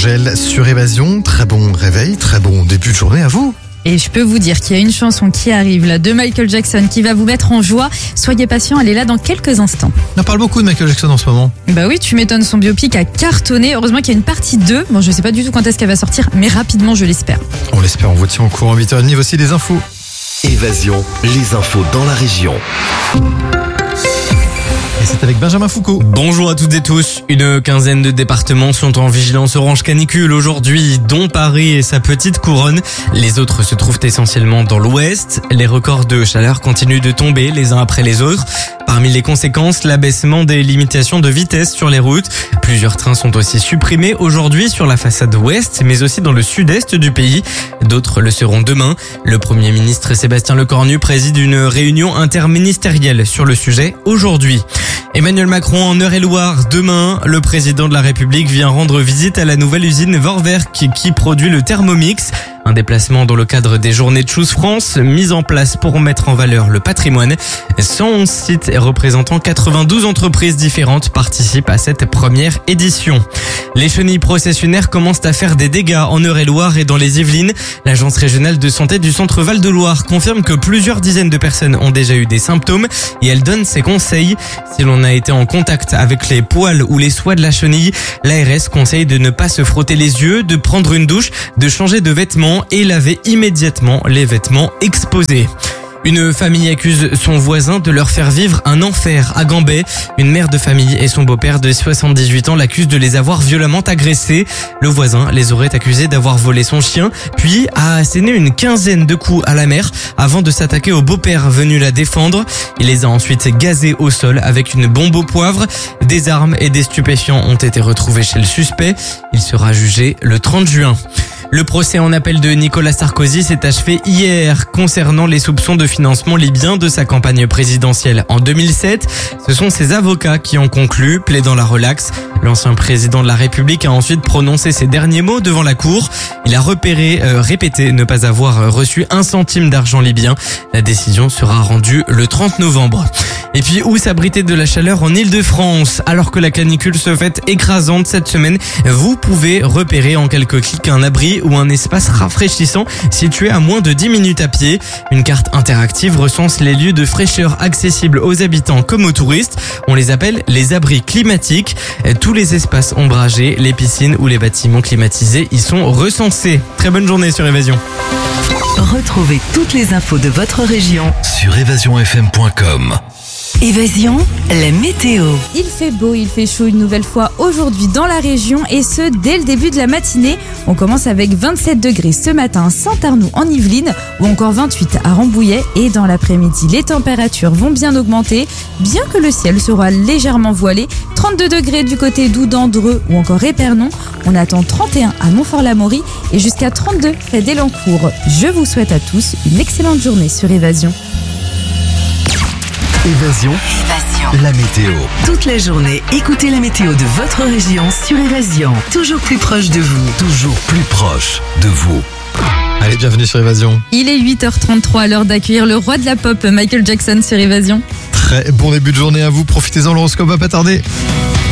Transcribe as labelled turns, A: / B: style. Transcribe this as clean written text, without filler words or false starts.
A: Angèle sur Évasion. Très bon réveil, très bon début de journée à vous.
B: Et je peux vous dire qu'il y a une chanson qui arrive là de Michael Jackson qui va vous mettre en joie. Soyez patient, elle est là dans quelques instants.
A: On parle beaucoup de Michael Jackson en ce moment.
B: Bah oui, tu m'étonnes, son biopic a cartonné. Heureusement qu'il y a une partie 2. Bon, je sais pas du tout quand est-ce qu'elle va sortir, mais rapidement, je l'espère.
A: On l'espère, on vous tient au courant. 8h30, voici des infos.
C: Évasion, les infos dans la région.
A: Et c'est avec Benjamin Foucault.
D: Bonjour à toutes et tous. Une quinzaine de départements sont en vigilance orange canicule aujourd'hui, dont Paris et sa petite couronne. Les autres se trouvent essentiellement dans l'ouest. Les records de chaleur continuent de tomber les uns après les autres. Parmi les conséquences, l'abaissement des limitations de vitesse sur les routes. Plusieurs trains sont aussi supprimés aujourd'hui sur la façade ouest, mais aussi dans le sud-est du pays. D'autres le seront demain. Le Premier ministre Sébastien Lecornu préside une réunion interministérielle sur le sujet aujourd'hui. Emmanuel Macron en Eure-et-Loire. Demain, le président de la République vient rendre visite à la nouvelle usine Vorwerk qui produit le Thermomix. Un déplacement dans le cadre des journées de Choose France, mise en place pour mettre en valeur le patrimoine. 111 sites et représentant 92 entreprises différentes participent à cette première édition. Les chenilles processionnaires commencent à faire des dégâts en Eure-et-Loire et dans les Yvelines. L'agence régionale de santé du centre Val-de-Loire confirme que plusieurs dizaines de personnes ont déjà eu des symptômes et elle donne ses conseils. Si l'on a été en contact avec les poils ou les soies de la chenille, l'ARS conseille de ne pas se frotter les yeux, de prendre une douche, de changer de vêtements et laver immédiatement les vêtements exposés. Une famille accuse son voisin de leur faire vivre un enfer à Gambais. Une mère de famille et son beau-père de 78 ans l'accusent de les avoir violemment agressés. Le voisin les aurait accusés d'avoir volé son chien, puis a asséné une quinzaine de coups à la mère avant de s'attaquer au beau-père venu la défendre. Il les a ensuite gazés au sol avec une bombe au poivre. Des armes et des stupéfiants ont été retrouvés chez le suspect. Il sera jugé le 30 juin. Le procès en appel de Nicolas Sarkozy s'est achevé hier concernant les soupçons de financement libyen de sa campagne présidentielle en 2007. Ce sont ses avocats qui ont conclu, plaidant la relaxe. L'ancien président de la République a ensuite prononcé ses derniers mots devant la cour. Il a répété ne pas avoir reçu un centime d'argent libyen. La décision sera rendue le 30 novembre. Et puis, où s'abriter de la chaleur en Ile-de-France? Alors que la canicule se fait écrasante cette semaine, vous pouvez repérer en quelques clics un abri ou un espace rafraîchissant situé à moins de 10 minutes à pied. Une carte interactive recense les lieux de fraîcheur accessibles aux habitants comme aux touristes. On les appelle les abris climatiques. Tous les espaces ombragés, les piscines ou les bâtiments climatisés y sont recensés. Très bonne journée sur Évasion.
E: Retrouvez toutes les infos de votre région
C: Sur évasionfm.com.
E: Évasion, la météo.
B: Il fait beau, il fait chaud une nouvelle fois aujourd'hui dans la région et ce dès le début de la matinée. On commence avec 27 degrés ce matin à Saint-Arnoux en Yvelines ou encore 28 à Rambouillet et dans l'après-midi les températures vont bien augmenter bien que le ciel sera légèrement voilé. 32 degrés du côté d'Oudan, Dreux ou encore Épernon. On attend 31 à Montfort-l'Amaury et jusqu'à 32 près d'Elancourt. Je vous souhaite à tous une excellente journée sur Évasion.
C: Évasion, la météo.
E: Toute la journée, écoutez la météo de votre région sur Évasion. Toujours plus proche de vous.
C: Toujours plus proche de vous.
A: Allez, bienvenue sur Évasion.
B: Il est 8h33 à l'heure d'accueillir le roi de la pop, Michael Jackson sur Évasion.
A: Très bon début de journée à vous. Profitez-en, l'horoscope va pas tarder.